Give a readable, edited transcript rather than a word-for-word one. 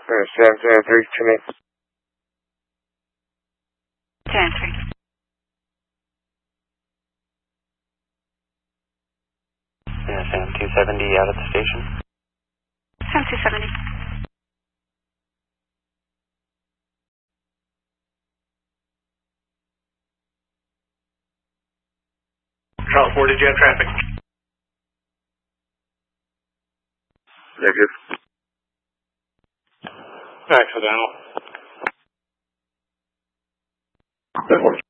703 to me. 10-3. Yeah, Sam 270 out at the station. Sam 270. Charles 4, did you have traffic? Negative. Accidental.